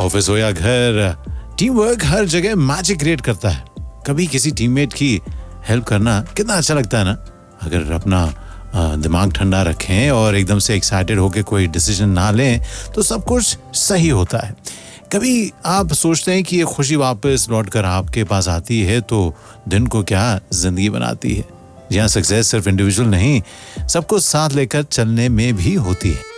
Office हो या घर, टीम वर्क हर जगह मैजिक क्रिएट करता है। कभी किसी टीममेट की हेल्प करना कितना अच्छा लगता है ना। अगर अपना दिमाग ठंडा रखें और एकदम से एक्साइटेड होकर कोई डिसीजन ना लें तो सब कुछ सही होता है। कभी आप सोचते हैं कि ये खुशी वापस लौटकर आपके पास आती है तो दिन को क्या जिंदगी बनाती है। यहाँ सक्सेस सिर्फ इंडिविजुअल नहीं, सबको साथ लेकर चलने में भी होती है।